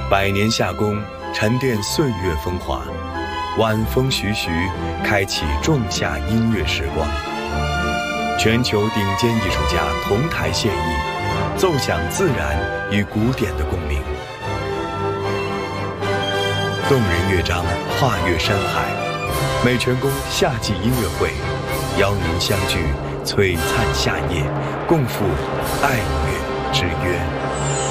百年夏宫，沉淀岁月风华，晚风徐徐，开启仲夏音乐时光。全球顶尖艺术家同台献艺，奏响自然与古典的共鸣。动人乐章跨越山海，美泉宫夏季音乐会，邀您相聚璀璨夏夜，共赴爱乐之约。